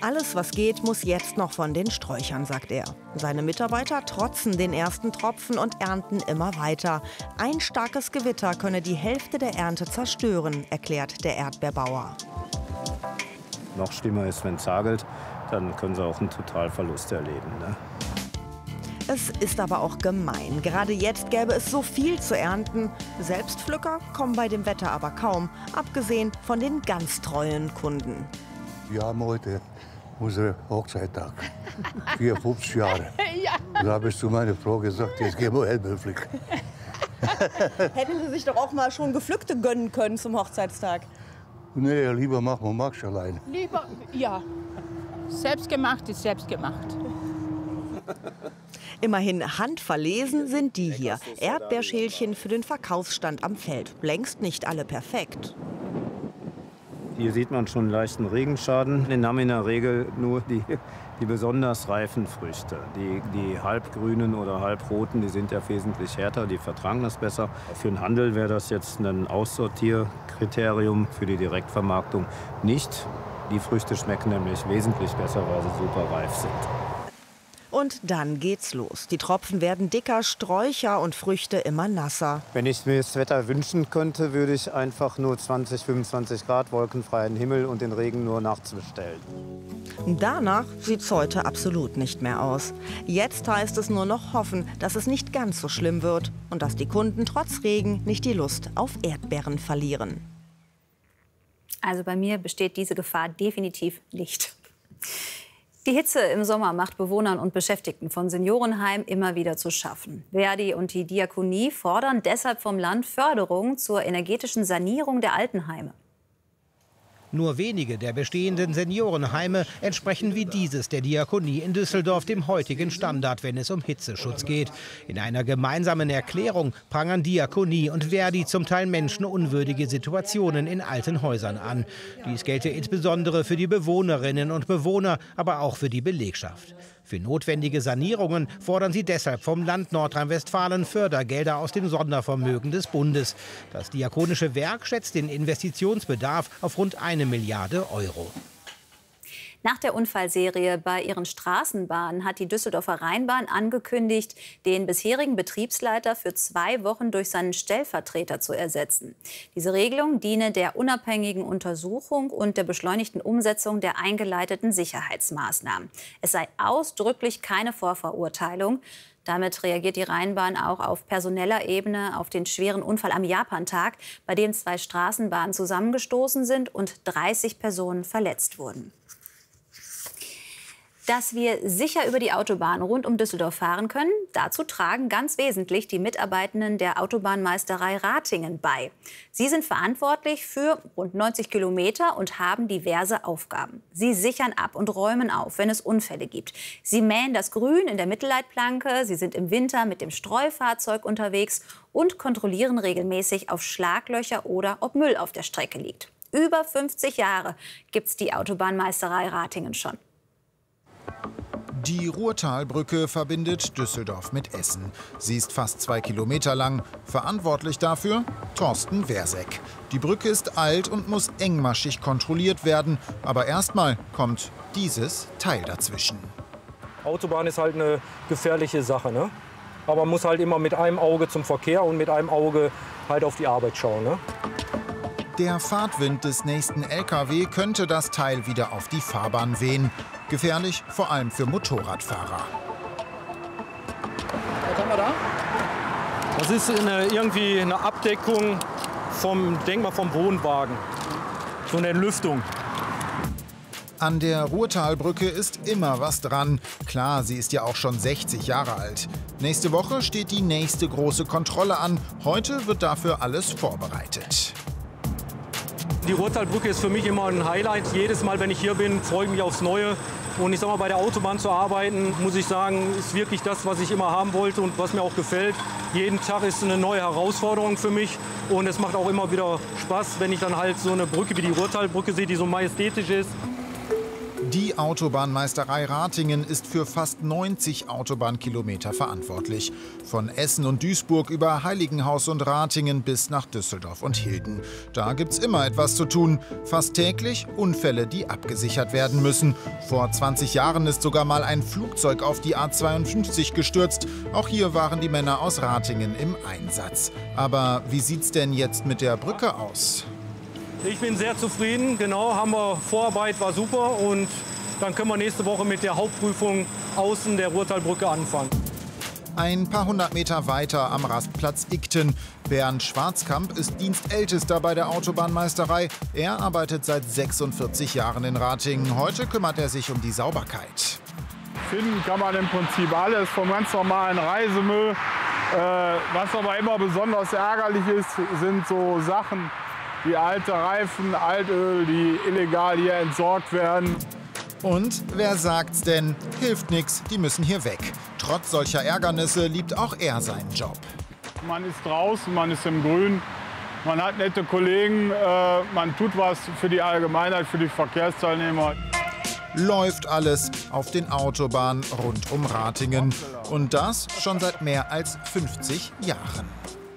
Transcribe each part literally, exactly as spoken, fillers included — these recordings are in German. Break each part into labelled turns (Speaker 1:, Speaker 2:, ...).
Speaker 1: Alles, was geht, muss jetzt noch von den Sträuchern, sagt er. Seine Mitarbeiter trotzen den ersten Tropfen und ernten immer weiter. Ein starkes Gewitter könne die Hälfte der Ernte zerstören, erklärt der Erdbeerbauer.
Speaker 2: Noch schlimmer ist, wenn es hagelt, dann können sie auch einen Totalverlust erleben, ne?
Speaker 1: Es ist aber auch gemein. Gerade jetzt gäbe es so viel zu ernten. Selbstpflücker kommen bei dem Wetter aber kaum, abgesehen von den ganz treuen Kunden.
Speaker 3: Wir haben heute unseren Hochzeittag. vierundfünfzig Jahre. Ja. Da habe ich zu meiner Frau gesagt, jetzt gehen wir Erdbeeren pflücken.
Speaker 1: Hätten Sie sich doch auch mal schon Gepflückte gönnen können zum Hochzeitstag?
Speaker 3: Nee, lieber machen wir Max allein.
Speaker 4: Lieber, ja. Selbstgemacht ist selbstgemacht.
Speaker 1: Immerhin handverlesen sind die hier. Erdbeerschälchen für den Verkaufsstand am Feld. Längst nicht alle perfekt.
Speaker 2: Hier sieht man schon einen leichten Regenschaden. Den haben in der Regel nur die, die besonders reifen Früchte. Die, die halbgrünen oder halbroten, die sind ja wesentlich härter, die vertragen das besser. Für den Handel wäre das jetzt ein Aussortierkriterium, für die Direktvermarktung nicht. Die Früchte schmecken nämlich wesentlich besser, weil sie super reif sind.
Speaker 1: Und dann geht's los. Die Tropfen werden dicker, Sträucher und Früchte immer nasser.
Speaker 2: Wenn ich mir das Wetter wünschen könnte, würde ich einfach nur zwanzig, fünfundzwanzig Grad, wolkenfreien Himmel und den Regen nur nachts bestellen.
Speaker 1: Danach sieht's heute absolut nicht mehr aus. Jetzt heißt es nur noch hoffen, dass es nicht ganz so schlimm wird und dass die Kunden trotz Regen nicht die Lust auf Erdbeeren verlieren.
Speaker 5: Also bei mir besteht diese Gefahr definitiv nicht. Die Hitze im Sommer macht Bewohnern und Beschäftigten von Seniorenheimen immer wieder zu schaffen. Verdi und die Diakonie fordern deshalb vom Land Förderung zur energetischen Sanierung der Altenheime.
Speaker 6: Nur wenige der bestehenden Seniorenheime entsprechen wie dieses der Diakonie in Düsseldorf dem heutigen Standard, wenn es um Hitzeschutz geht. In einer gemeinsamen Erklärung prangern Diakonie und Verdi zum Teil menschenunwürdige Situationen in alten Häusern an. Dies gelte insbesondere für die Bewohnerinnen und Bewohner, aber auch für die Belegschaft. Für notwendige Sanierungen fordern sie deshalb vom Land Nordrhein-Westfalen Fördergelder aus dem Sondervermögen des Bundes. Das Diakonische Werk schätzt den Investitionsbedarf auf rund eine Milliarde Euro.
Speaker 5: Nach der Unfallserie bei ihren Straßenbahnen hat die Düsseldorfer Rheinbahn angekündigt, den bisherigen Betriebsleiter für zwei Wochen durch seinen Stellvertreter zu ersetzen. Diese Regelung diene der unabhängigen Untersuchung und der beschleunigten Umsetzung der eingeleiteten Sicherheitsmaßnahmen. Es sei ausdrücklich keine Vorverurteilung. Damit reagiert die Rheinbahn auch auf personeller Ebene auf den schweren Unfall am Japantag, bei dem zwei Straßenbahnen zusammengestoßen sind und dreißig Personen verletzt wurden. Dass wir sicher über die Autobahn rund um Düsseldorf fahren können, dazu tragen ganz wesentlich die Mitarbeitenden der Autobahnmeisterei Ratingen bei. Sie sind verantwortlich für rund neunzig Kilometer und haben diverse Aufgaben. Sie sichern ab und räumen auf, wenn es Unfälle gibt. Sie mähen das Grün in der Mittelleitplanke, sie sind im Winter mit dem Streufahrzeug unterwegs und kontrollieren regelmäßig auf Schlaglöcher oder ob Müll auf der Strecke liegt. Über fünfzig Jahre gibt's die Autobahnmeisterei Ratingen schon.
Speaker 7: Die Ruhrtalbrücke verbindet Düsseldorf mit Essen. Sie ist fast zwei Kilometer lang. Verantwortlich dafür Thorsten Wersek. Die Brücke ist alt und muss engmaschig kontrolliert werden. Aber erstmal kommt dieses Teil dazwischen.
Speaker 8: Autobahn ist halt eine gefährliche Sache, ne? Aber man muss halt immer mit einem Auge zum Verkehr und mit einem Auge halt auf die Arbeit schauen, ne?
Speaker 7: Der Fahrtwind des nächsten L K W könnte das Teil wieder auf die Fahrbahn wehen. Gefährlich vor allem für Motorradfahrer.
Speaker 8: Was haben wir da? Das ist eine, irgendwie eine Abdeckung vom, denk mal, vom Wohnwagen. So eine Entlüftung.
Speaker 7: An der Ruhrtalbrücke ist immer was dran. Klar, sie ist ja auch schon sechzig Jahre alt. Nächste Woche steht die nächste große Kontrolle an. Heute wird dafür alles vorbereitet.
Speaker 8: Die Ruhrtalbrücke ist für mich immer ein Highlight. Jedes Mal, wenn ich hier bin, freue ich mich aufs Neue. Und ich sag mal, bei der Autobahn zu arbeiten, muss ich sagen, ist wirklich das, was ich immer haben wollte und was mir auch gefällt. Jeden Tag ist eine neue Herausforderung für mich. Und es macht auch immer wieder Spaß, wenn ich dann halt so eine Brücke wie die Ruhrtalbrücke sehe, die so majestätisch ist.
Speaker 7: Die Autobahnmeisterei Ratingen ist für fast neunzig Autobahnkilometer verantwortlich. Von Essen und Duisburg über Heiligenhaus und Ratingen bis nach Düsseldorf und Hilden. Da gibt's immer etwas zu tun. Fast täglich Unfälle, die abgesichert werden müssen. Vor zwanzig Jahren ist sogar mal ein Flugzeug auf die A zweiundfünfzig gestürzt. Auch hier waren die Männer aus Ratingen im Einsatz. Aber wie sieht's denn jetzt mit der Brücke aus?
Speaker 8: Ich bin sehr zufrieden. Genau, haben wir Vorarbeit, war super. Und dann können wir nächste Woche mit der Hauptprüfung außen der Ruhrtalbrücke anfangen.
Speaker 7: Ein paar hundert Meter weiter am Rastplatz Igten. Bernd Schwarzkamp ist Dienstältester bei der Autobahnmeisterei. Er arbeitet seit sechsundvierzig Jahren in Ratingen. Heute kümmert er sich um die Sauberkeit.
Speaker 9: Finden kann man im Prinzip alles vom ganz normalen Reisemüll. Äh, was aber immer besonders ärgerlich ist, sind so Sachen wie alte Reifen, Altöl, die illegal hier entsorgt werden.
Speaker 7: Und wer sagt's denn? Hilft nix, die müssen hier weg. Trotz solcher Ärgernisse liebt auch er seinen Job.
Speaker 9: Man ist draußen, man ist im Grün, man hat nette Kollegen, äh, man tut was für die Allgemeinheit, für die Verkehrsteilnehmer.
Speaker 7: Läuft alles auf den Autobahnen rund um Ratingen. Und das schon seit mehr als fünfzig Jahren.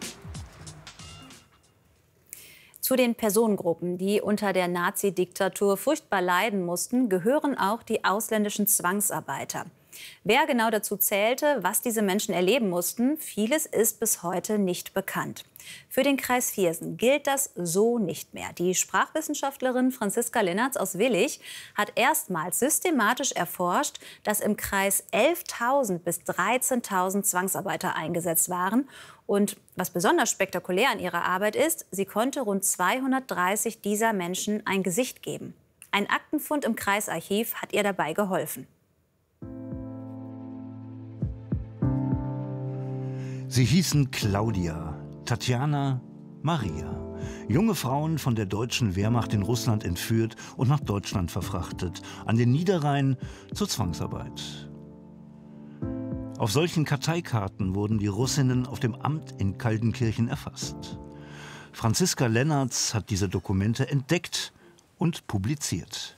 Speaker 5: Zu den Personengruppen, die unter der Nazi-Diktatur furchtbar leiden mussten, gehören auch die ausländischen Zwangsarbeiter. Wer genau dazu zählte, was diese Menschen erleben mussten, vieles ist bis heute nicht bekannt. Für den Kreis Viersen gilt das so nicht mehr. Die Sprachwissenschaftlerin Franziska Lennertz aus Willich hat erstmals systematisch erforscht, dass im Kreis elftausend bis dreizehntausend Zwangsarbeiter eingesetzt waren. Und was besonders spektakulär an ihrer Arbeit ist, sie konnte rund zweihundertdreißig dieser Menschen ein Gesicht geben. Ein Aktenfund im Kreisarchiv hat ihr dabei geholfen.
Speaker 10: Sie hießen Claudia, Tatjana, Maria. Junge Frauen von der deutschen Wehrmacht in Russland entführt und nach Deutschland verfrachtet, an den Niederrhein zur Zwangsarbeit. Auf solchen Karteikarten wurden die Russinnen auf dem Amt in Kaldenkirchen erfasst. Franziska Lennertz hat diese Dokumente entdeckt und publiziert.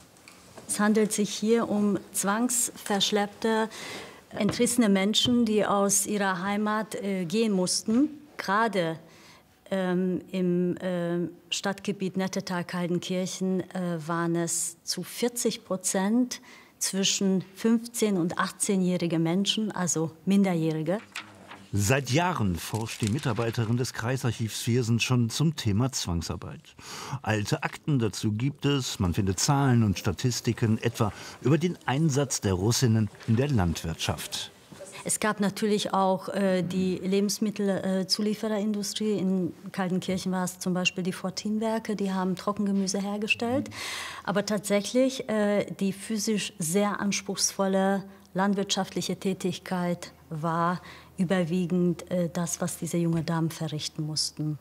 Speaker 11: Es handelt sich hier um zwangsverschleppte, entrissene Menschen, die aus ihrer Heimat äh, gehen mussten. Gerade ähm, im äh, Stadtgebiet Nettetal-Kaldenkirchen äh, waren es zu vierzig Prozent zwischen fünfzehn- und achtzehnjährige Menschen, also Minderjährige.
Speaker 10: Seit Jahren forscht die Mitarbeiterin des Kreisarchivs Viersen schon zum Thema Zwangsarbeit. Alte Akten dazu gibt es, man findet Zahlen und Statistiken, etwa über den Einsatz der Russinnen in der Landwirtschaft.
Speaker 11: Es gab natürlich auch äh, die Lebensmittelzuliefererindustrie. Äh, in Kaldenkirchen war es zum Beispiel die Fortinwerke, die haben Trockengemüse hergestellt. Aber tatsächlich äh, die physisch sehr anspruchsvolle landwirtschaftliche Tätigkeit war überwiegend äh, das, was diese jungen Damen verrichten mussten.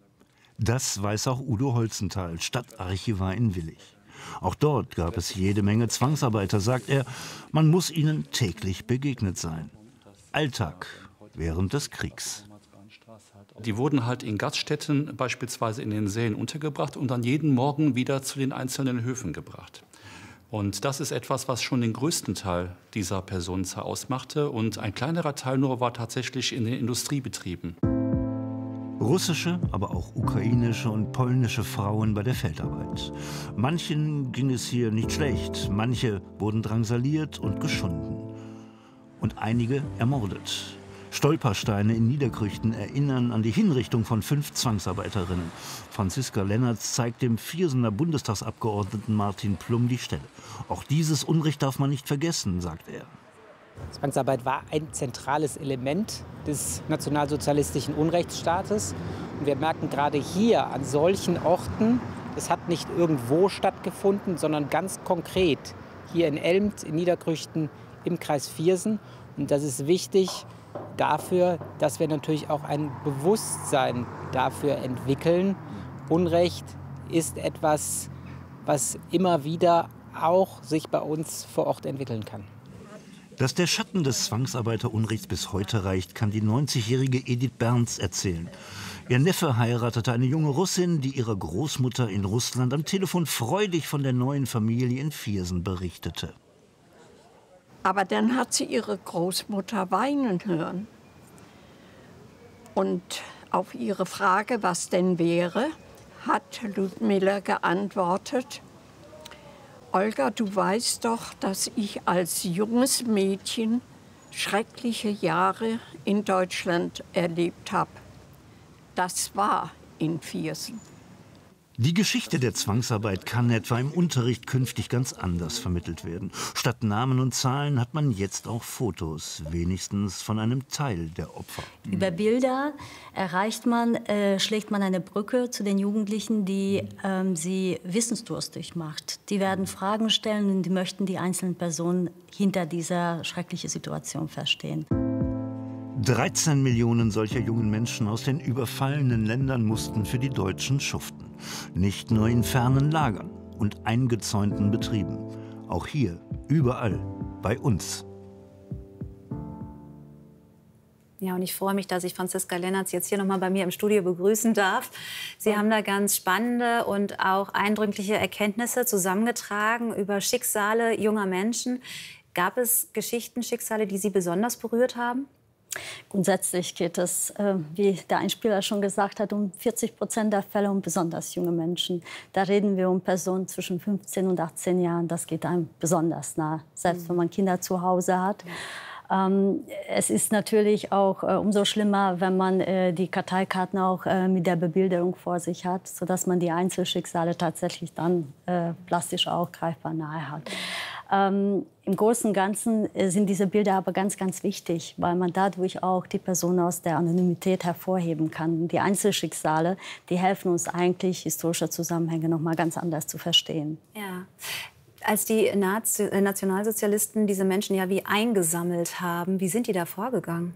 Speaker 10: Das weiß auch Udo Holzenthal, Stadtarchivar in Willich. Auch dort gab es jede Menge Zwangsarbeiter, sagt er. Man muss ihnen täglich begegnet sein. Alltag während des Kriegs.
Speaker 12: Die wurden halt in Gaststätten, beispielsweise in den Seen, untergebracht und dann jeden Morgen wieder zu den einzelnen Höfen gebracht. Und das ist etwas, was schon den größten Teil dieser Personenzahl ausmachte. Und ein kleinerer Teil nur war tatsächlich in den Industriebetrieben.
Speaker 10: Russische, aber auch ukrainische und polnische Frauen bei der Feldarbeit. Manchen ging es hier nicht schlecht, manche wurden drangsaliert und geschunden. Und einige ermordet. Stolpersteine in Niederkrüchten erinnern an die Hinrichtung von fünf Zwangsarbeiterinnen. Franziska Lennertz zeigt dem Viersener Bundestagsabgeordneten Martin Plum die Stelle. Auch dieses Unrecht darf man nicht vergessen, sagt er.
Speaker 13: Zwangsarbeit war ein zentrales Element des nationalsozialistischen Unrechtsstaates. Und wir merken gerade hier an solchen Orten, es hat nicht irgendwo stattgefunden, sondern ganz konkret hier in Elmt, in Niederkrüchten, im Kreis Viersen. Und das ist wichtig dafür, dass wir natürlich auch ein Bewusstsein dafür entwickeln. Unrecht ist etwas, was immer wieder auch sich bei uns vor Ort entwickeln kann.
Speaker 10: Dass der Schatten des Zwangsarbeiterunrechts bis heute reicht, kann die neunzigjährige Edith Bernz erzählen. Ihr Neffe heiratete eine junge Russin, die ihrer Großmutter in Russland am Telefon freudig von der neuen Familie in Viersen berichtete.
Speaker 14: Aber dann hat sie ihre Großmutter weinen hören. Und auf ihre Frage, was denn wäre, hat Ludmilla geantwortet: Olga, du weißt doch, dass ich als junges Mädchen schreckliche Jahre in Deutschland erlebt habe. Das war in Viersen.
Speaker 10: Die Geschichte der Zwangsarbeit kann etwa im Unterricht künftig ganz anders vermittelt werden. Statt Namen und Zahlen hat man jetzt auch Fotos, wenigstens von einem Teil der Opfer.
Speaker 11: Über Bilder erreicht man, äh, schlägt man eine Brücke zu den Jugendlichen, die ähm, sie wissensdurstig macht. Die werden Fragen stellen und die möchten die einzelnen Personen hinter dieser schrecklichen Situation verstehen.
Speaker 10: dreizehn Millionen solcher jungen Menschen aus den überfallenen Ländern mussten für die Deutschen schuften. Nicht nur in fernen Lagern und eingezäunten Betrieben. Auch hier, überall, bei uns.
Speaker 5: Ja, und ich freue mich, dass ich Franziska Lennertz jetzt hier noch mal bei mir im Studio begrüßen darf. Sie haben da ganz spannende und auch eindrückliche Erkenntnisse zusammengetragen über Schicksale junger Menschen. Gab es Geschichten, Schicksale, die Sie besonders berührt haben?
Speaker 11: Grundsätzlich geht es, äh, wie der Einspieler schon gesagt hat, um vierzig Prozent der Fälle um besonders junge Menschen. Da reden wir um Personen zwischen fünfzehn und achtzehn Jahren. Das geht einem besonders nah, selbst mhm. wenn man Kinder zu Hause hat. Ja. Ähm, es ist natürlich auch äh, umso schlimmer, wenn man äh, die Karteikarten auch äh, mit der Bebilderung vor sich hat, sodass man die Einzelschicksale tatsächlich dann äh, plastisch auch greifbar nahe hat. Ähm, Im Großen und Ganzen sind diese Bilder aber ganz, ganz wichtig, weil man dadurch auch die Person aus der Anonymität hervorheben kann. Die Einzelschicksale, die helfen uns eigentlich, historische Zusammenhänge noch mal ganz anders zu verstehen.
Speaker 5: Ja. Als die Nazi- Nationalsozialisten diese Menschen ja wie eingesammelt haben, wie sind die da vorgegangen?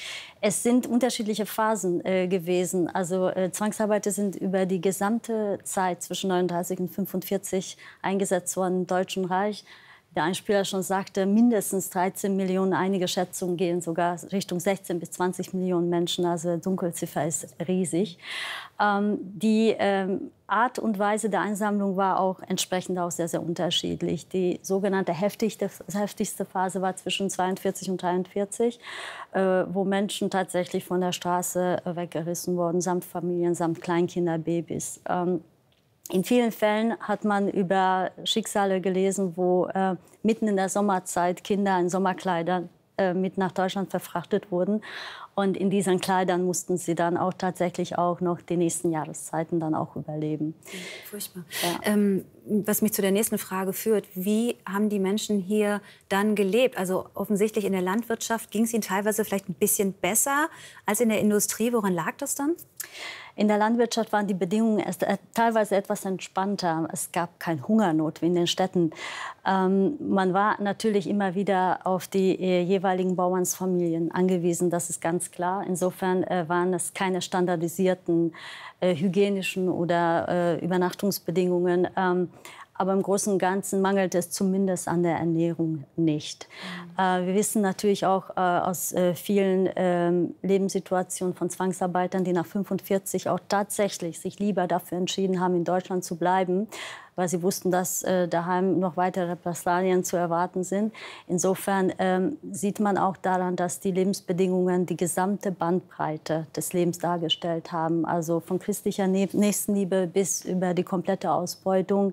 Speaker 11: Es sind unterschiedliche Phasen äh, gewesen. Also äh, Zwangsarbeiter sind über die gesamte Zeit zwischen neununddreißig und fünfundvierzig eingesetzt worden im Deutschen Reich. Der Einspieler schon sagte, mindestens dreizehn Millionen, einige Schätzungen gehen sogar Richtung sechzehn bis zwanzig Millionen Menschen, also die Dunkelziffer ist riesig. Ähm, die ähm, Art und Weise der Einsammlung war auch entsprechend auch sehr, sehr unterschiedlich. Die sogenannte heftigste, heftigste Phase war zwischen zweiundvierzig und dreiundvierzig, äh, wo Menschen tatsächlich von der Straße äh, weggerissen wurden, samt Familien, samt Kleinkinder, Babys. Ähm, In vielen Fällen hat man über Schicksale gelesen, wo äh, mitten in der Sommerzeit Kinder in Sommerkleidern äh, mit nach Deutschland verfrachtet wurden. Und in diesen Kleidern mussten sie dann auch tatsächlich auch noch die nächsten Jahreszeiten dann auch überleben.
Speaker 5: Furchtbar. Ja. Ähm, was mich zu der nächsten Frage führt, wie haben die Menschen hier dann gelebt? Also offensichtlich in der Landwirtschaft ging es ihnen teilweise vielleicht ein bisschen besser als in der Industrie. Woran lag das dann?
Speaker 11: In der Landwirtschaft waren die Bedingungen erst, äh, teilweise etwas entspannter. Es gab keine Hungernot wie in den Städten. Ähm, man war natürlich immer wieder auf die äh, jeweiligen Bauernsfamilien angewiesen, das ist ganz klar. Insofern äh, waren es keine standardisierten äh, hygienischen oder äh, Übernachtungsbedingungen. Ähm, Aber im Großen und Ganzen mangelt es zumindest an der Ernährung nicht. Mhm. Äh, wir wissen natürlich auch äh, aus äh, vielen äh, Lebenssituationen von Zwangsarbeitern, die nach fünfundvierzig auch tatsächlich sich lieber dafür entschieden haben, in Deutschland zu bleiben, weil sie wussten, dass äh, daheim noch weitere Repressalien zu erwarten sind. Insofern äh, sieht man auch daran, dass die Lebensbedingungen die gesamte Bandbreite des Lebens dargestellt haben. Also von christlicher Nächstenliebe bis über die komplette Ausbeutung.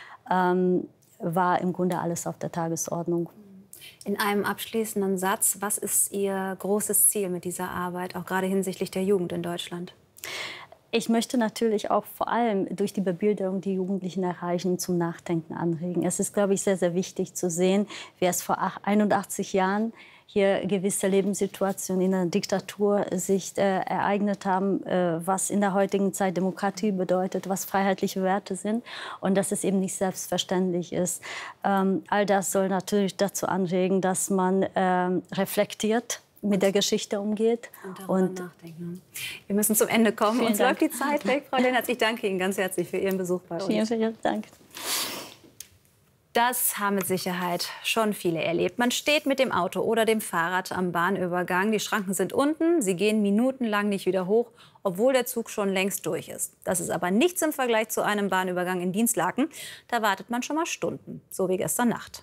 Speaker 11: Ähm, war im Grunde alles auf der Tagesordnung.
Speaker 5: In einem abschließenden Satz, was ist Ihr großes Ziel mit dieser Arbeit, auch gerade hinsichtlich der Jugend in Deutschland?
Speaker 11: Ich möchte natürlich auch vor allem durch die Bebilderung die Jugendlichen erreichen, zum Nachdenken anregen. Es ist, glaube ich, sehr, sehr wichtig zu sehen, wie es vor einundachtzig Jahren hier gewisse Lebenssituationen in der Diktatur sich äh, ereignet haben, äh, was in der heutigen Zeit Demokratie bedeutet, was freiheitliche Werte sind und dass es eben nicht selbstverständlich ist. Ähm, all das soll natürlich dazu anregen, dass man ähm, reflektiert mit der Geschichte umgeht.
Speaker 5: Und, und nachdenken. Wir müssen zum Ende kommen. Uns läuft die Zeit weg. Frau Lennertz, ich danke Ihnen ganz herzlich für Ihren Besuch bei uns.
Speaker 11: Vielen, vielen Dank.
Speaker 5: Das haben mit Sicherheit schon viele erlebt. Man steht mit dem Auto oder dem Fahrrad am Bahnübergang. Die Schranken sind unten, sie gehen minutenlang nicht wieder hoch, obwohl der Zug schon längst durch ist. Das ist aber nichts im Vergleich zu einem Bahnübergang in Dinslaken. Da wartet man schon mal Stunden, so wie gestern Nacht.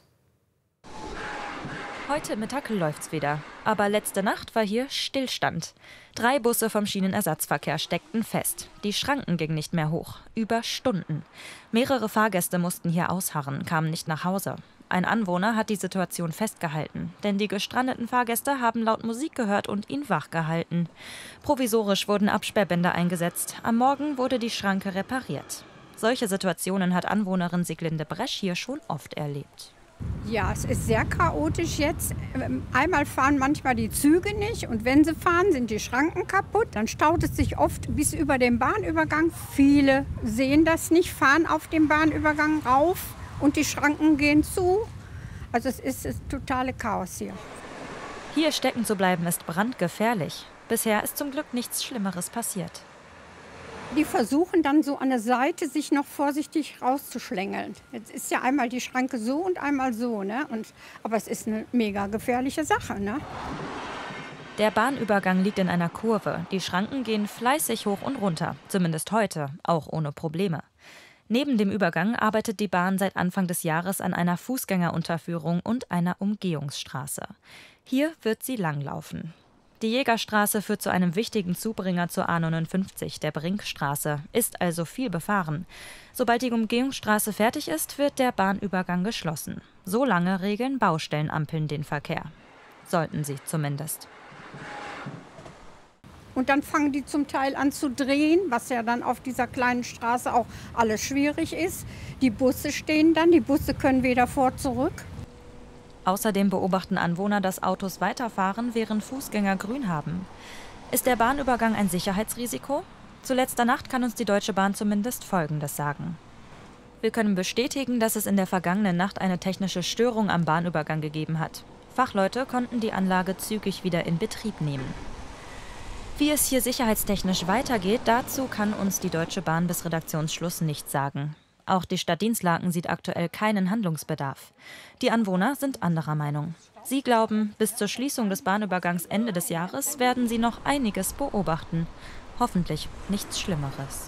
Speaker 15: Heute Mittag läuft's wieder. Aber letzte Nacht war hier Stillstand. Drei Busse vom Schienenersatzverkehr steckten fest. Die Schranken gingen nicht mehr hoch. Über Stunden. Mehrere Fahrgäste mussten hier ausharren, kamen nicht nach Hause. Ein Anwohner hat die Situation festgehalten. Denn die gestrandeten Fahrgäste haben laut Musik gehört und ihn wachgehalten. Provisorisch wurden Absperrbänder eingesetzt. Am Morgen wurde die Schranke repariert. Solche Situationen hat Anwohnerin Sieglinde Bresch hier schon oft erlebt.
Speaker 4: Ja, es ist sehr chaotisch jetzt. Einmal fahren manchmal die Züge nicht und wenn sie fahren, sind die Schranken kaputt. Dann staut es sich oft bis über den Bahnübergang. Viele sehen das nicht, fahren auf dem Bahnübergang rauf und die Schranken gehen zu. Also es ist das totale Chaos hier.
Speaker 15: Hier stecken zu bleiben ist brandgefährlich. Bisher ist zum Glück nichts Schlimmeres passiert.
Speaker 4: Die versuchen dann so an der Seite, sich noch vorsichtig rauszuschlängeln. Jetzt ist ja einmal die Schranke so und einmal so, ne? Und, aber es ist eine mega gefährliche Sache, ne?
Speaker 15: Der Bahnübergang liegt in einer Kurve. Die Schranken gehen fleißig hoch und runter, zumindest heute, auch ohne Probleme. Neben dem Übergang arbeitet die Bahn seit Anfang des Jahres an einer Fußgängerunterführung und einer Umgehungsstraße. Hier wird sie langlaufen. Die Jägerstraße führt zu einem wichtigen Zubringer zur A neunundfünfzig, der Brinkstraße, ist also viel befahren. Sobald die Umgehungsstraße fertig ist, wird der Bahnübergang geschlossen. So lange regeln Baustellenampeln den Verkehr. Sollten sie zumindest.
Speaker 4: Und dann fangen die zum Teil an zu drehen, was ja dann auf dieser kleinen Straße auch alles schwierig ist. Die Busse stehen dann, die Busse können weder vor, zurück.
Speaker 15: Außerdem beobachten Anwohner, dass Autos weiterfahren, während Fußgänger grün haben. Ist der Bahnübergang ein Sicherheitsrisiko? Zu letzter Nacht kann uns die Deutsche Bahn zumindest Folgendes sagen. Wir können bestätigen, dass es in der vergangenen Nacht eine technische Störung am Bahnübergang gegeben hat. Fachleute konnten die Anlage zügig wieder in Betrieb nehmen. Wie es hier sicherheitstechnisch weitergeht, dazu kann uns die Deutsche Bahn bis Redaktionsschluss nichts sagen. Auch die Stadt Dinslaken sieht aktuell keinen Handlungsbedarf. Die Anwohner sind anderer Meinung. Sie glauben, bis zur Schließung des Bahnübergangs Ende des Jahres werden sie noch einiges beobachten. Hoffentlich nichts Schlimmeres.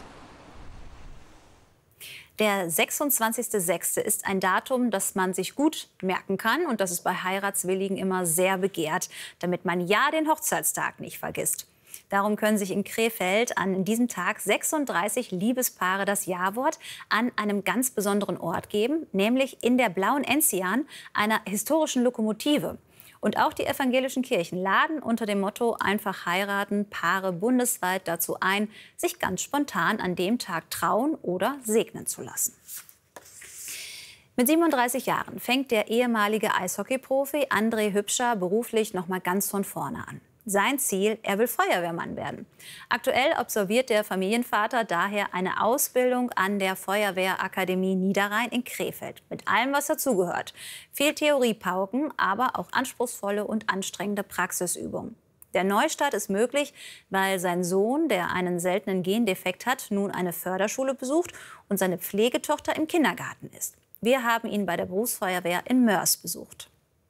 Speaker 5: Der sechsundzwanzigster sechster ist ein Datum, das man sich gut merken kann und das ist bei Heiratswilligen immer sehr begehrt, damit man ja den Hochzeitstag nicht vergisst. Darum können sich in Krefeld an diesem Tag sechsunddreißig Liebespaare das Ja-Wort an einem ganz besonderen Ort geben, nämlich in der Blauen Enzian, einer historischen Lokomotive. Und auch die evangelischen Kirchen laden unter dem Motto Einfach heiraten Paare bundesweit dazu ein, sich ganz spontan an dem Tag trauen oder segnen zu lassen. Mit siebenunddreißig Jahren fängt der ehemalige Eishockeyprofi André Hübscher beruflich noch mal ganz von vorne an. Sein Ziel, er will Feuerwehrmann werden. Aktuell absolviert der Familienvater daher eine Ausbildung an der Feuerwehrakademie Niederrhein in Krefeld. Mit allem, was dazugehört. Viel Theoriepauken, aber auch anspruchsvolle und anstrengende Praxisübungen. Der Neustart ist möglich, weil sein Sohn, der einen seltenen Gendefekt hat, nun eine Förderschule besucht und seine Pflegetochter im Kindergarten ist. Wir haben ihn bei der Berufsfeuerwehr in Mörs besucht.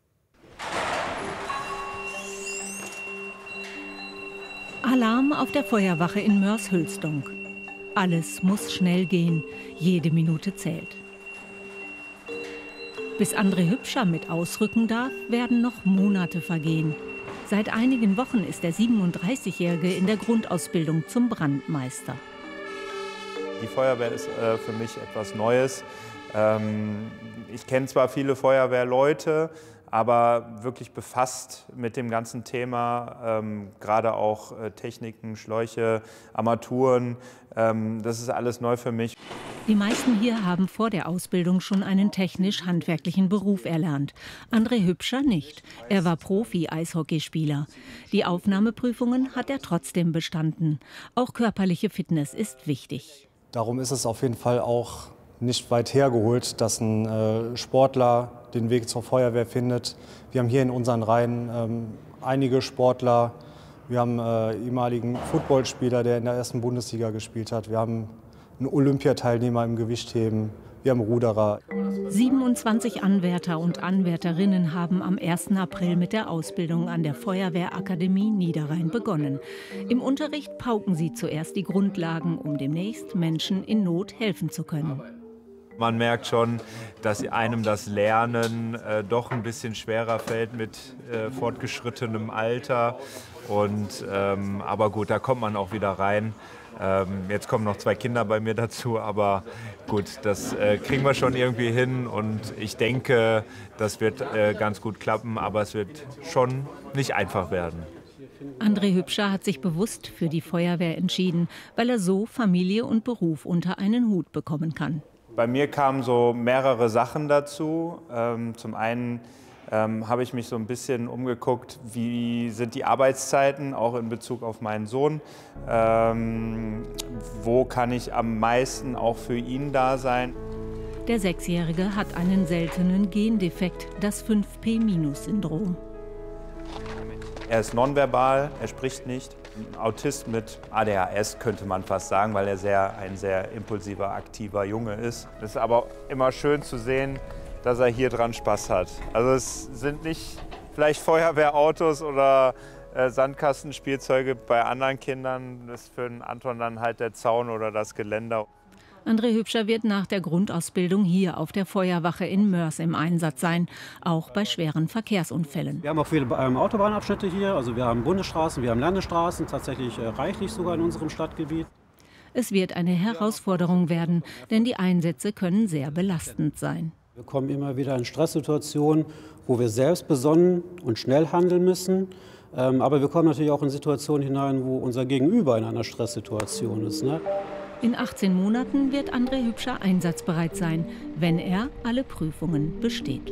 Speaker 16: Alarm auf der Feuerwache in Mörs-Hülsdonk. Alles muss schnell gehen, jede Minute zählt. Bis André Hübscher mit ausrücken darf, werden noch Monate vergehen. Seit einigen Wochen ist der siebenunddreißigjährige in der Grundausbildung zum Brandmeister.
Speaker 17: Die Feuerwehr ist äh, für mich etwas Neues. Ähm, ich kenne zwar viele Feuerwehrleute, aber wirklich befasst mit dem ganzen Thema, ähm, gerade auch äh, Techniken, Schläuche, Armaturen, ähm, das ist alles neu für mich.
Speaker 16: Die meisten hier haben vor der Ausbildung schon einen technisch-handwerklichen Beruf erlernt. André Hübscher nicht. Er war Profi-Eishockeyspieler. Die Aufnahmeprüfungen hat er trotzdem bestanden. Auch körperliche Fitness ist wichtig.
Speaker 18: Darum ist es auf jeden Fall auch nicht weit hergeholt, dass ein äh, Sportler den Weg zur Feuerwehr findet. Wir haben hier in unseren Reihen ähm, einige Sportler. Wir haben einen äh, ehemaligen Footballspieler, der in der ersten Bundesliga gespielt hat. Wir haben einen Olympiateilnehmer im Gewichtheben. wir haben Ruderer.
Speaker 16: siebenundzwanzig Anwärter und Anwärterinnen haben am ersten April mit der Ausbildung an der Feuerwehrakademie Niederrhein begonnen. Im Unterricht pauken sie zuerst die Grundlagen, um demnächst Menschen in Not helfen zu können.
Speaker 17: Man merkt schon, dass einem das Lernen äh, doch ein bisschen schwerer fällt mit äh, fortgeschrittenem Alter. Und, ähm, aber gut, da kommt man auch wieder rein. Ähm, jetzt kommen noch zwei Kinder bei mir dazu, aber gut, das äh, kriegen wir schon irgendwie hin. Und ich denke, das wird äh, ganz gut klappen, aber es wird schon nicht einfach werden.
Speaker 16: André Hübscher hat sich bewusst für die Feuerwehr entschieden, weil er so Familie und Beruf unter einen Hut bekommen kann.
Speaker 17: Bei mir kamen so mehrere Sachen dazu. Ähm, zum einen ähm, habe ich mich so ein bisschen umgeguckt, wie sind die Arbeitszeiten, auch in Bezug auf meinen Sohn. Ähm, wo kann ich am meisten auch für ihn da sein?
Speaker 16: Der Sechsjährige hat einen seltenen Gendefekt, das fünf P Minus-Syndrom.
Speaker 17: Er ist nonverbal, er spricht nicht. Ein Autist mit A D H S könnte man fast sagen, weil er sehr, ein sehr impulsiver, aktiver Junge ist. Es ist aber immer schön zu sehen, dass er hier dran Spaß hat. Also es sind nicht vielleicht Feuerwehrautos oder äh, Sandkastenspielzeuge bei anderen Kindern. Das ist für den Anton dann halt der Zaun oder das Geländer.
Speaker 16: André Hübscher wird nach der Grundausbildung hier auf der Feuerwache in Moers im Einsatz sein, auch bei schweren Verkehrsunfällen.
Speaker 19: Wir haben auch viele ähm, Autobahnabschnitte hier, also wir haben Bundesstraßen, wir haben Landesstraßen, tatsächlich äh, reichlich sogar in unserem Stadtgebiet.
Speaker 16: Es wird eine Herausforderung werden, denn die Einsätze können sehr belastend sein.
Speaker 19: Wir kommen immer wieder in Stresssituationen, wo wir selbst besonnen und schnell handeln müssen. Ähm, aber wir kommen natürlich auch in Situationen hinein, wo unser Gegenüber in einer Stresssituation ist, ne?
Speaker 16: In achtzehn Monaten wird André Hübscher einsatzbereit sein, wenn er alle Prüfungen besteht.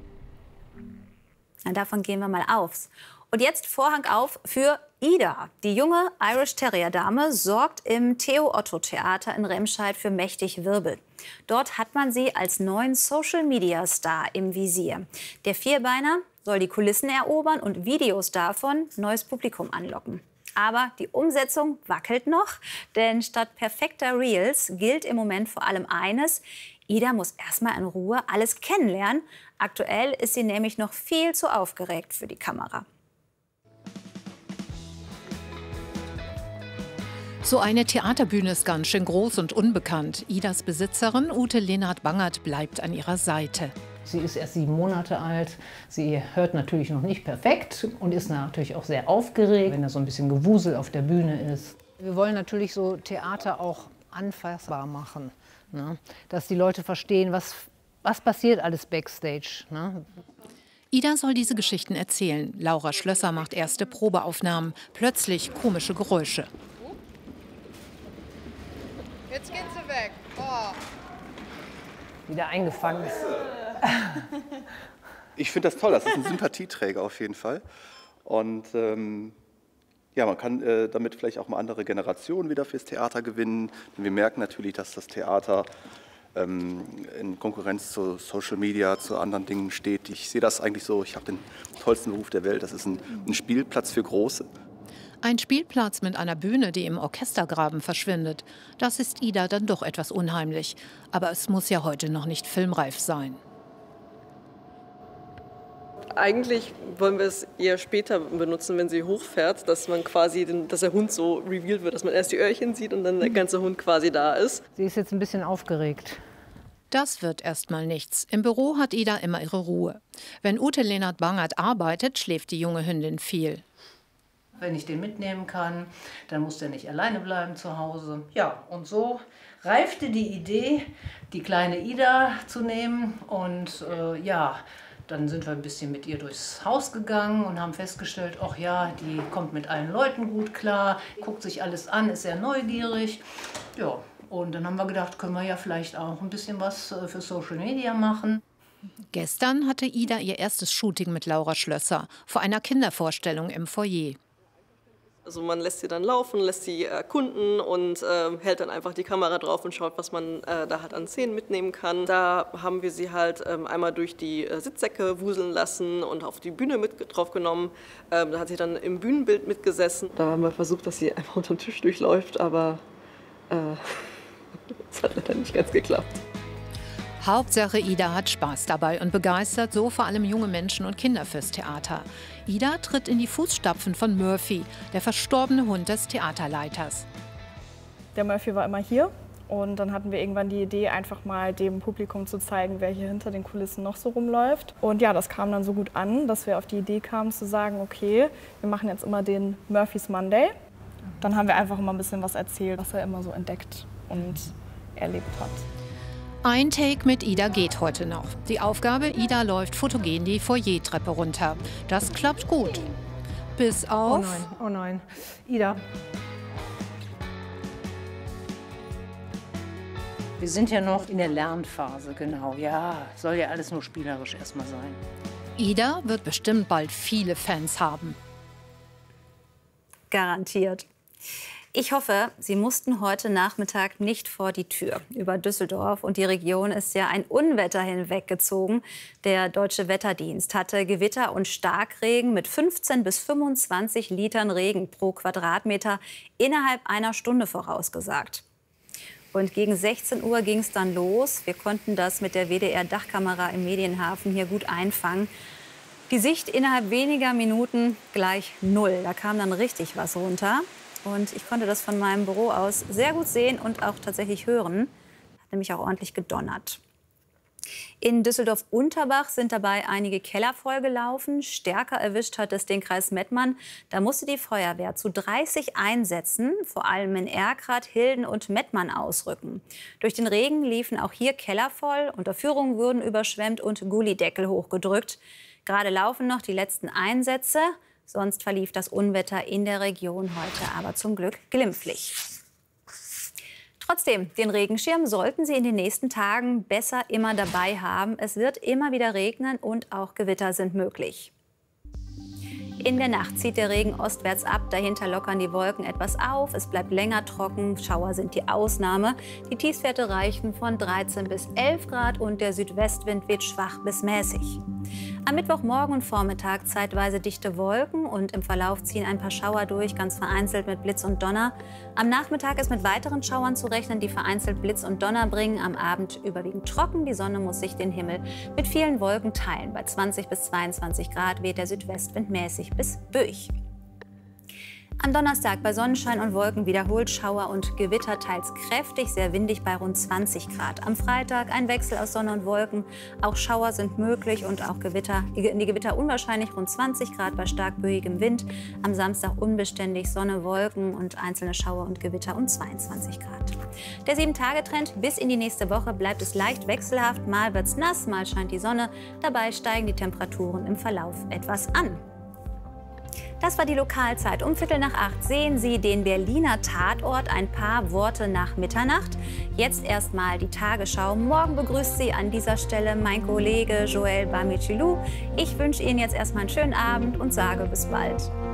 Speaker 5: Na, davon gehen wir mal aus. Und jetzt Vorhang auf für Ida. Die junge Irish Terrier Dame sorgt im Theo Otto Theater in Remscheid für mächtig Wirbel. Dort hat man sie als neuen Social Media Star im Visier. Der Vierbeiner soll die Kulissen erobern und Videos davon neues Publikum anlocken. Aber die Umsetzung wackelt noch, denn statt perfekter Reels gilt im Moment vor allem eines: Ida muss erstmal in Ruhe alles kennenlernen. Aktuell ist sie nämlich noch viel zu aufgeregt für die Kamera.
Speaker 20: So eine Theaterbühne ist ganz schön groß und unbekannt. Idas Besitzerin Ute Lehnhardt-Bangert bleibt an ihrer Seite.
Speaker 21: Sie ist erst sieben Monate alt, sie hört natürlich noch nicht perfekt und ist natürlich auch sehr aufgeregt, wenn da so ein bisschen Gewusel auf der Bühne ist. Wir wollen natürlich so Theater auch anfassbar machen, ne? Dass die Leute verstehen, was, was passiert alles backstage. Ne?
Speaker 20: Ida soll diese Geschichten erzählen. Laura Schlösser macht erste Probeaufnahmen. Plötzlich komische Geräusche.
Speaker 22: Jetzt geht sie weg. Oh.
Speaker 21: Wieder eingefangen ist.
Speaker 23: Ich finde das toll, das ist ein Sympathieträger auf jeden Fall. Und ähm, ja, man kann äh, damit vielleicht auch mal andere Generationen wieder fürs Theater gewinnen. Denn wir merken natürlich, dass das Theater ähm, in Konkurrenz zu Social Media, zu anderen Dingen steht. Ich sehe das eigentlich so, ich habe den tollsten Beruf der Welt, das ist ein, ein Spielplatz für Große.
Speaker 20: Ein Spielplatz mit einer Bühne, die im Orchestergraben verschwindet. Das ist Ida dann doch etwas unheimlich. Aber es muss ja heute noch nicht filmreif sein.
Speaker 24: Eigentlich wollen wir es eher später benutzen, wenn sie hochfährt, dass man quasi, den, dass der Hund so revealed wird, dass man erst die Öhrchen sieht und dann der ganze Hund quasi da ist.
Speaker 21: Sie ist jetzt ein bisschen aufgeregt.
Speaker 20: Das wird erstmal nichts. Im Büro hat Ida immer ihre Ruhe. Wenn Ute Lehnhardt-Bangert arbeitet, schläft die junge Hündin viel.
Speaker 21: Wenn ich den mitnehmen kann, dann muss der nicht alleine bleiben zu Hause. Ja, und so reifte die Idee, die kleine Ida zu nehmen. Und äh, ja, dann sind wir ein bisschen mit ihr durchs Haus gegangen und haben festgestellt, ach ja, die kommt mit allen Leuten gut klar, guckt sich alles an, ist sehr neugierig. Ja, und dann haben wir gedacht, können wir ja vielleicht auch ein bisschen was für Social Media machen.
Speaker 20: Gestern hatte Ida ihr erstes Shooting mit Laura Schlösser vor einer Kindervorstellung im Foyer.
Speaker 24: Also man lässt sie dann laufen, lässt sie erkunden und äh, hält dann einfach die Kamera drauf und schaut, was man äh, da halt an Szenen mitnehmen kann. Da haben wir sie halt ähm, einmal durch die äh, Sitzsäcke wuseln lassen und auf die Bühne mit drauf genommen. Ähm, da hat sie dann im Bühnenbild mitgesessen. Da haben wir versucht, dass sie einfach unter den Tisch durchläuft, aber äh, das hat leider nicht ganz geklappt.
Speaker 20: Hauptsache Ida hat Spaß dabei und begeistert so vor allem junge Menschen und Kinder fürs Theater. Ida tritt in die Fußstapfen von Murphy, der verstorbene Hund des Theaterleiters.
Speaker 1: Der Murphy war immer hier und dann hatten wir irgendwann die Idee, einfach mal dem Publikum zu zeigen, wer hier hinter den Kulissen noch so rumläuft. Und ja, das kam dann so gut an, dass wir auf die Idee kamen zu sagen, okay, wir machen jetzt immer den Murphy's Monday. Dann haben wir einfach immer ein bisschen was erzählt, was er immer so entdeckt und erlebt hat.
Speaker 20: Ein Take mit Ida geht heute noch. Die Aufgabe, Ida läuft fotogen die Foyertreppe runter. Das klappt gut. Bis auf...
Speaker 21: Oh nein, oh nein. Ida. Wir sind ja noch in der Lernphase, genau. Ja, soll ja alles nur spielerisch erstmal sein.
Speaker 20: Ida wird bestimmt bald viele Fans haben.
Speaker 5: Garantiert. Ich hoffe, Sie mussten heute Nachmittag nicht vor die Tür. Über Düsseldorf und die Region ist ja ein Unwetter hinweggezogen. Der Deutsche Wetterdienst hatte Gewitter und Starkregen mit fünfzehn bis fünfundzwanzig Litern Regen pro Quadratmeter innerhalb einer Stunde vorausgesagt. Und gegen sechzehn Uhr ging es dann los. Wir konnten das mit der W D R-Dachkamera im Medienhafen hier gut einfangen. Die Sicht innerhalb weniger Minuten gleich null. Da kam dann richtig was runter. Und ich konnte das von meinem Büro aus sehr gut sehen und auch tatsächlich hören. Hat nämlich auch ordentlich gedonnert. In Düsseldorf-Unterbach sind dabei einige Keller vollgelaufen. Stärker erwischt hat es den Kreis Mettmann. Da musste die Feuerwehr zu dreißig Einsätzen, vor allem in Erkrath, Hilden und Mettmann, ausrücken. Durch den Regen liefen auch hier Keller voll, Unterführungen wurden überschwemmt und Gullideckel hochgedrückt. Gerade laufen noch die letzten Einsätze. Sonst verlief das Unwetter in der Region heute aber zum Glück glimpflich. Trotzdem, den Regenschirm sollten Sie in den nächsten Tagen besser immer dabei haben. Es wird immer wieder regnen und auch Gewitter sind möglich. In der Nacht zieht der Regen ostwärts ab, dahinter lockern die Wolken etwas auf. Es bleibt länger trocken, Schauer sind die Ausnahme. Die Tiefstwerte reichen von dreizehn bis elf Grad und der Südwestwind weht schwach bis mäßig. Am Mittwochmorgen und Vormittag zeitweise dichte Wolken und im Verlauf ziehen ein paar Schauer durch, ganz vereinzelt mit Blitz und Donner. Am Nachmittag ist mit weiteren Schauern zu rechnen, die vereinzelt Blitz und Donner bringen. Am Abend überwiegend trocken, die Sonne muss sich den Himmel mit vielen Wolken teilen. Bei zwanzig bis zweiundzwanzig Grad weht der Südwestwind mäßig bis böig. Am Donnerstag bei Sonnenschein und Wolken wiederholt Schauer und Gewitter, teils kräftig, sehr windig bei rund zwanzig Grad. Am Freitag ein Wechsel aus Sonne und Wolken. Auch Schauer sind möglich und auch Gewitter, die Gewitter unwahrscheinlich, rund zwanzig Grad bei stark böigem Wind. Am Samstag unbeständig Sonne, Wolken und einzelne Schauer und Gewitter um zweiundzwanzig Grad. Der sieben-Tage-Trend bis in die nächste Woche bleibt es leicht wechselhaft. Mal wird's nass, mal scheint die Sonne. Dabei steigen die Temperaturen im Verlauf etwas an. Das war die Lokalzeit. Um Viertel nach acht sehen Sie den Berliner Tatort, ein paar Worte nach Mitternacht. Jetzt erstmal die Tagesschau. Morgen begrüßt Sie an dieser Stelle mein Kollege Joël Bamichilou. Ich wünsche Ihnen jetzt erstmal einen schönen Abend und sage bis bald.